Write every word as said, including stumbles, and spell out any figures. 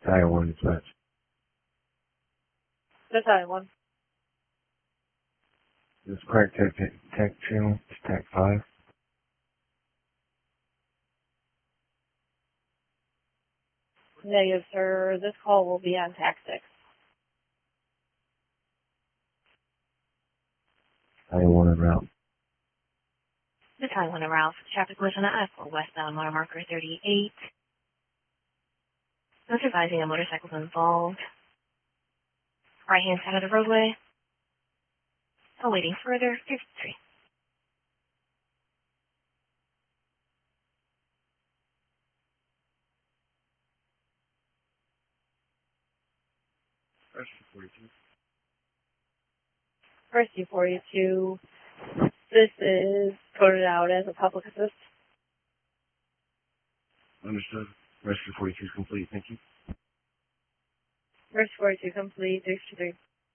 Tire one dispatch. This Tire one. This crack tech, tech, tech channel. It's tech five. Negative, sir. This call will be on tax six. Tire one en route. This Tire one en route. Traffic was on the I four westbound mile marker thirty-eight. Not advising a motorcycle involved. Right hand side of the roadway. Awaiting further fifty-three. Rescue forty-two. Rescue forty-two. This is coded out as a public assist. Understood. Rescue forty-two is complete. Thank you. Rescue forty-two complete. three fifty-three.